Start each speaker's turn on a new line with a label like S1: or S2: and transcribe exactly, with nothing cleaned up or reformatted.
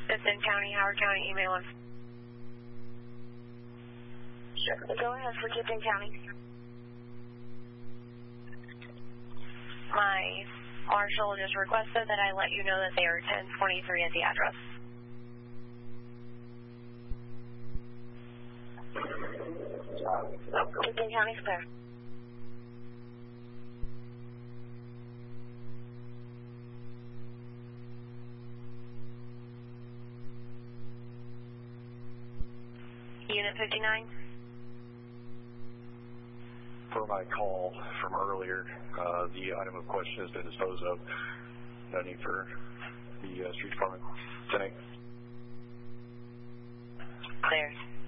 S1: Tipton County, Howard County, email us.
S2: Sure. Go ahead for Tipton County.
S1: My marshal just requested that I let you know that they are ten twenty-three at the address.
S2: Tipton County, clear.
S1: Unit fifty-nine.
S3: For my call from earlier, uh, the item of question has been disposed of. No need for the uh, street department. ten eight.
S1: Clear.